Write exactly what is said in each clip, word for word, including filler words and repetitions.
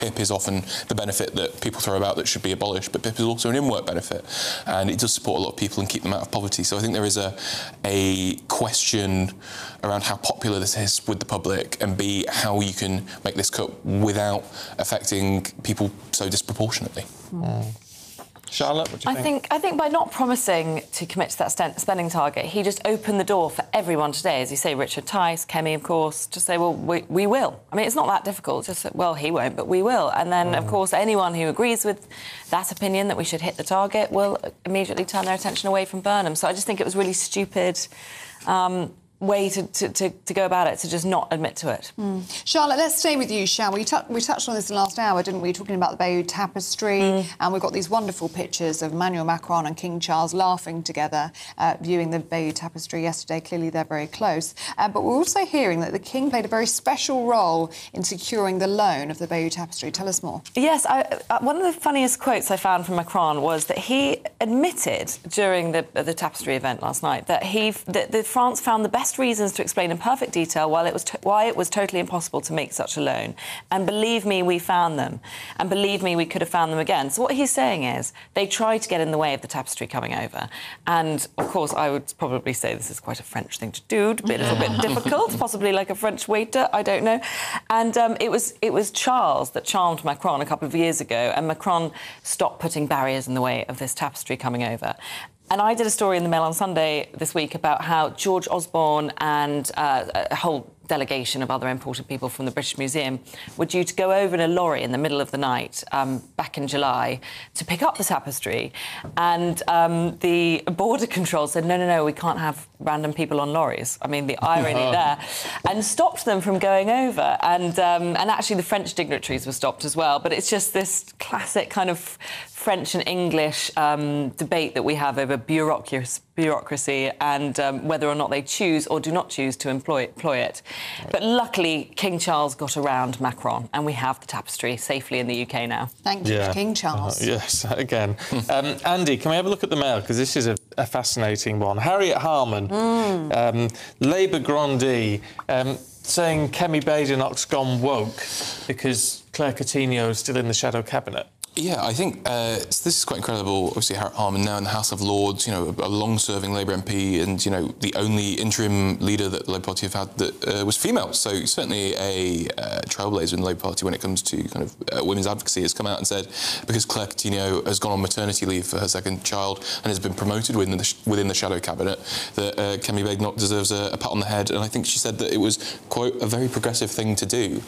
P I P is often the benefit that people throw about that should be abolished, but P I P is also an in-work benefit, and it does support a lot of people and keep them out of poverty. So I think there is a, a question around how popular this is with the public, and B, how you can make this cut without affecting people so disproportionately. Mm. Charlotte, what do you I think? think I think by not promising to commit to that spending target, he just opened the door for everyone today, as you say, Richard Tice, Kemi, of course, to say, well, we, we will. I mean, it's not that difficult. Just say, well, he won't, but we will. And then, mm. of course, anyone who agrees with that opinion that we should hit the target will immediately turn their attention away from Burnham. So I just think it was really stupid. Um, way to, to, to, to go about it, to just not admit to it. Mm. Charlotte, let's stay with you, shall we? We touched on this in the last hour, didn't we? Talking about the Bayeux Tapestry, mm. and we've got these wonderful pictures of Emmanuel Macron and King Charles laughing together, uh, viewing the Bayeux Tapestry yesterday. Clearly, they're very close. Uh, but we're also hearing that the King played a very special role in securing the loan of the Bayeux Tapestry. Tell us more. Yes, I, uh, one of the funniest quotes I found from Macron was that he admitted during the, the Tapestry event last night that he that, that France found the best reasons to explain in perfect detail why it was why it was totally impossible to make such a loan. And believe me, we found them. And believe me, we could have found them again. So what he's saying is they tried to get in the way of the Tapestry coming over. And, of course, I would probably say this is quite a French thing to do, to be a little bit difficult, possibly like a French waiter, I don't know. And um, it was it was Charles that charmed Macron a couple of years ago, and Macron stopped putting barriers in the way of this Tapestry coming over. And I did a story in the Mail on Sunday this week about how George Osborne and uh, a whole delegation of other important people from the British Museum were due to go over in a lorry in the middle of the night um, back in July to pick up the tapestry. And um, the border control said, no, no, no, we can't have random people on lorries. I mean, the irony there. And stopped them from going over. And, um, and actually the French dignitaries were stopped as well. But it's just this classic kind of French and English um, debate that we have over bureaucracy, bureaucracy and um, whether or not they choose or do not choose to employ, employ it. Right. But luckily, King Charles got around Macron, and we have the tapestry safely in the U K now. Thank you, yeah. King Charles. Uh, yes, again. um, Andy, can we have a look at the Mail? Because this is a, a fascinating one. Harriet Harman, mm. um, Labour grandee, um, saying Kemi Badenoch's gone woke because Claire Coutinho is still in the shadow cabinet. Yeah, I think uh, so this is quite incredible. Obviously, Harriet Harman now in the House of Lords, you know, a, a long-serving Labour M P, and you know, the only interim leader that the Labour Party have had that uh, was female. So certainly a uh, trailblazer in the Labour Party when it comes to kind of uh, women's advocacy, has come out and said because Claire Coutinho has gone on maternity leave for her second child and has been promoted within the within the shadow cabinet, that uh, Kemi Badenoch deserves a, a pat on the head. And I think she said that it was quote a very progressive thing to do.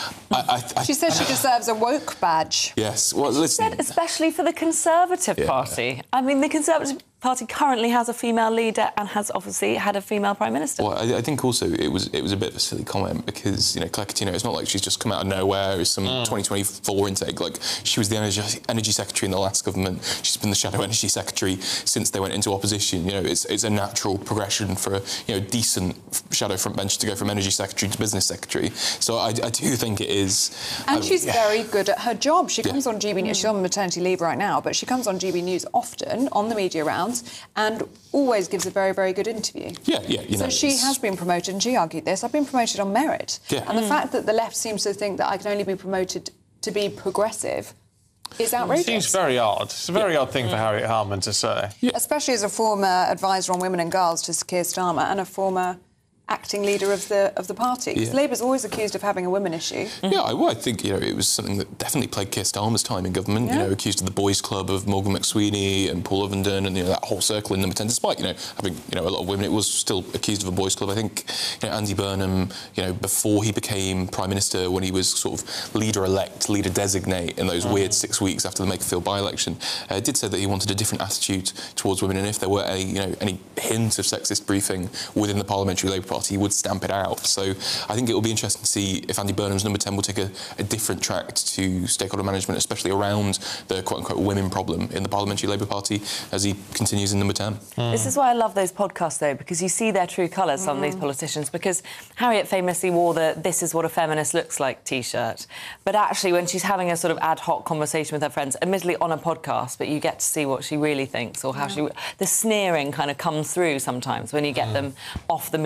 I, I, she said she deserves a woke badge. Yes. Well, she listen. said especially for the Conservative yeah. Party. I mean, the Conservative Party currently has a female leader and has obviously had a female Prime Minister. Well, I, I think also it was it was a bit of a silly comment because, you know, Claire Coutinho, it's not like she's just come out of nowhere as some mm. twenty twenty-four intake. Like, she was the energy, energy secretary in the last government. She's been the shadow energy secretary since they went into opposition. You know, it's it's a natural progression for a, you know, decent shadow frontbencher to go from energy secretary to business secretary. So I, I do think it is... And um, she's yeah. very good at her job. She comes yeah. on G B News. She's on maternity leave right now, but she comes on G B News often, on the media rounds, and always gives a very, very good interview. Yeah, yeah, you know... So she it's... has been promoted, and she argued this. I've been promoted on merit. Yeah. And the mm. fact that the left seems to think that I can only be promoted to be progressive is outrageous. It seems very odd. It's a very yeah. odd thing for Harriet Harman to say. Yeah. Especially as a former advisor on women and girls to Sir Keir Starmer and a former acting leader of the of the party. Yeah. Labour's always accused of having a women issue. Yeah, I, well, I think, you know, it was something that definitely plagued Keir Starmer's time in government, yeah. you know, accused of the boys' club of Morgan McSweeney and Paul Ovenden and, you know, that whole circle in number ten, despite, you know, having, you know, a lot of women, it was still accused of a boys' club. I think, you know, Andy Burnham, you know, before he became Prime Minister, when he was sort of leader-elect, leader-designate in those mm. weird six weeks after the Makerfield by-election, uh, did say that he wanted a different attitude towards women, and if there were any, you know, any hint of sexist briefing within the Parliamentary Labour Party, he would stamp it out. So I think it will be interesting to see if Andy Burnham's number ten will take a, a different track to stakeholder management, especially around the quote-unquote women problem in the Parliamentary Labour Party as he continues in number ten. Mm. This is why I love those podcasts, though, because you see their true colours, some mm. of these politicians, because Harriet famously wore the "This is what a feminist looks like" T-shirt. But actually, when she's having a sort of ad hoc conversation with her friends, admittedly on a podcast, but you get to see what she really thinks or how yeah. she... The sneering kind of comes through sometimes when you get mm. them off the media round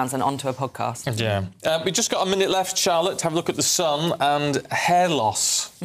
Downs and onto a podcast. Yeah. Uh, we just got a minute left, Charlotte, to have a look at the sun and hair loss.